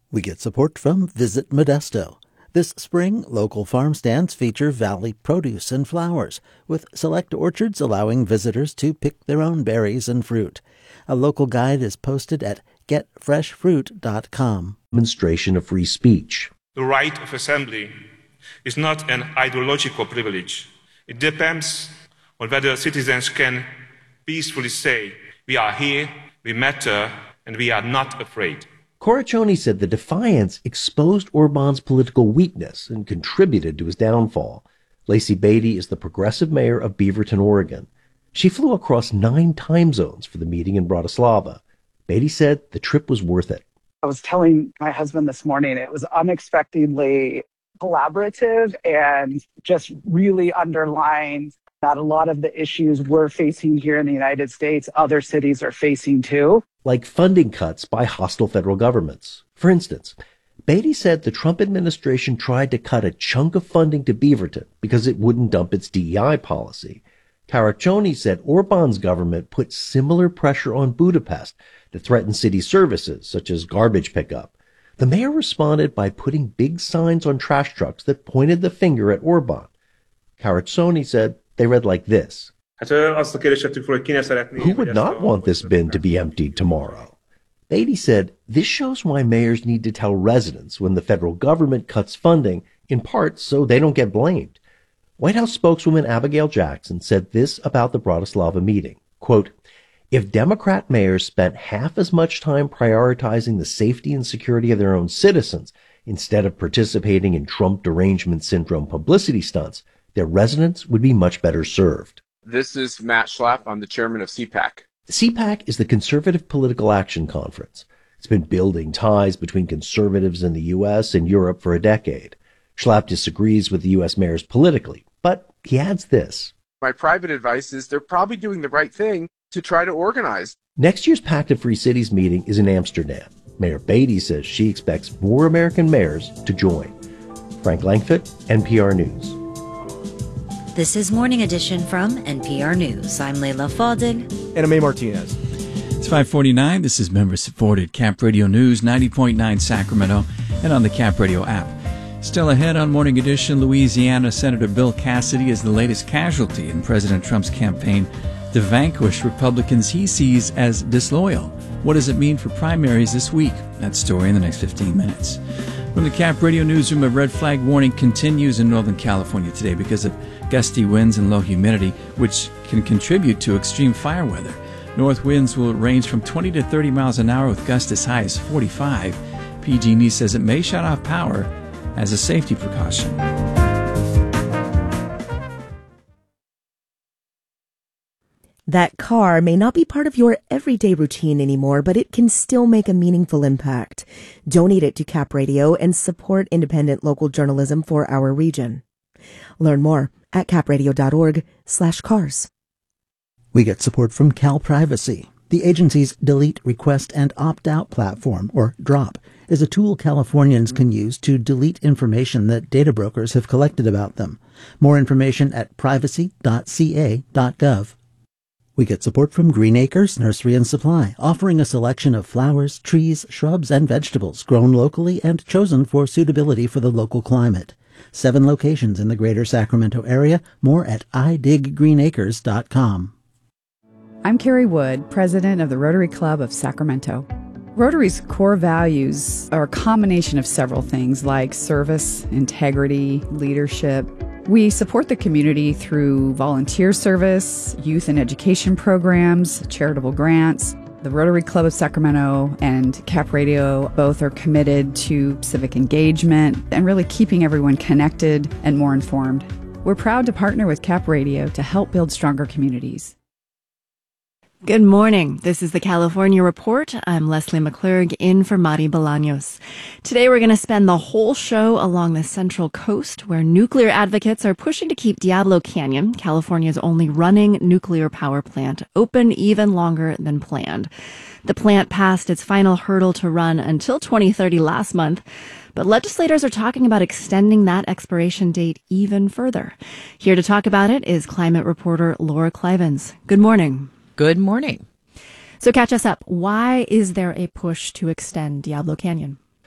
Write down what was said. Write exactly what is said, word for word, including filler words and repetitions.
We get support from Visit Modesto. This spring, local farm stands feature valley produce and flowers, with select orchards allowing visitors to pick their own berries and fruit. A local guide is posted at get fresh fruit dot com. Demonstration of free speech. The right of assembly is not an ideological privilege. It depends on whether citizens can peacefully say, we are here, we matter, and we are not afraid. Corriccioni said the defiance exposed Orban's political weakness and contributed to his downfall. Lacey Beatty is the progressive mayor of Beaverton, Oregon. She flew across nine time zones for the meeting in Bratislava. Beatty said the trip was worth it. I was telling my husband this morning, it was unexpectedly collaborative and just really underlined that a lot of the issues we're facing here in the United States, other cities are facing too. Like funding cuts by hostile federal governments. For instance, Beatty said the Trump administration tried to cut a chunk of funding to Beaverton because it wouldn't dump its D E I policy. Corriccioni said Orban's government put similar pressure on Budapest to threaten city services, such as garbage pickup. The mayor responded by putting big signs on trash trucks that pointed the finger at Orban. Corriccioni said they read like this: Who would not want this bin to be emptied tomorrow? Beatty said this shows why mayors need to tell residents when the federal government cuts funding, in part so they don't get blamed. White House spokeswoman Abigail Jackson said this about the Bratislava meeting, quote, if Democrat mayors spent half as much time prioritizing the safety and security of their own citizens instead of participating in Trump derangement syndrome publicity stunts, their residents would be much better served. This is Matt Schlapp. I'm the chairman of C PAC. C PAC is the Conservative Political Action Conference. It's been building ties between conservatives in the U S and Europe for a decade. Schlapp disagrees with the U S mayors politically, but he adds this. My private advice is they're probably doing the right thing to try to organize. Next year's Pact of Free Cities meeting is in Amsterdam. Mayor Beatty says she expects more American mayors to join. Frank Langfitt, N P R News. This is Morning Edition from N P R News. I'm Layla Faudig. And I'm May Martinez. It's five forty-nine. This is member-supported Cap Radio News, ninety point nine Sacramento, and on the Cap Radio app. Still ahead on Morning Edition, Louisiana Senator Bill Cassidy is the latest casualty in President Trump's campaign to vanquish Republicans he sees as disloyal. What does it mean for primaries this week? That story in the next fifteen minutes. From the Cap Radio Newsroom, a red flag warning continues in Northern California today because of gusty winds and low humidity, which can contribute to extreme fire weather. North winds will range from twenty to thirty miles an hour with gusts as high as forty-five. P G and E says it may shut off power as a safety precaution. That car may not be part of your everyday routine anymore, but it can still make a meaningful impact. Donate it to Cap Radio and support independent local journalism for our region. Learn more at capradio.org slash cars. We get support from Cal Privacy. The agency's Delete Request and Opt-out platform, or DROP, is a tool Californians can use to delete information that data brokers have collected about them. More information at privacy dot c a dot gov. We get support from Green Acres Nursery and Supply, offering a selection of flowers, trees, shrubs, and vegetables grown locally and chosen for suitability for the local climate. Seven locations in the greater Sacramento area. More at i dig green acres dot com. I'm Carrie Wood, president of the Rotary Club of Sacramento. Rotary's core values are a combination of several things like service, integrity, leadership. We support the community through volunteer service, youth and education programs, charitable grants. The Rotary Club of Sacramento and Cap Radio both are committed to civic engagement and really keeping everyone connected and more informed. We're proud to partner with Cap Radio to help build stronger communities. Good morning. This is the California Report. I'm Leslie McClurg in for Mari Bolaños. Today we're going to spend the whole show along the Central Coast, where nuclear advocates are pushing to keep Diablo Canyon, California's only running nuclear power plant, open even longer than planned. The plant passed its final hurdle to run until twenty thirty last month, but legislators are talking about extending that expiration date even further. Here to talk about it is climate reporter Laura Clivens. Good morning. Good morning. So catch us up. Why is there a push to extend Diablo Canyon?